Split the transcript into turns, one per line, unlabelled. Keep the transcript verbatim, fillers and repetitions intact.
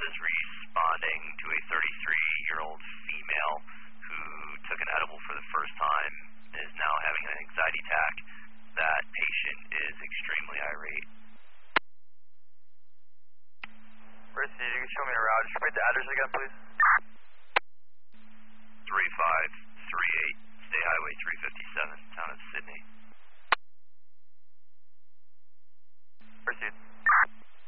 is responding to a thirty-three-year-old female who took an edible for the first time and is now having an anxiety attack. That patient is extremely irate.
Mercy, you can show me a route. Just repeat the address again, please.